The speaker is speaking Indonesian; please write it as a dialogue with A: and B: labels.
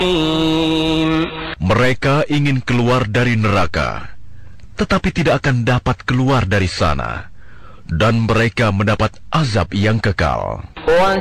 A: Mereka ingin keluar dari neraka, tetapi tidak akan dapat keluar dari sana, dan mereka mendapat azab yang kekal.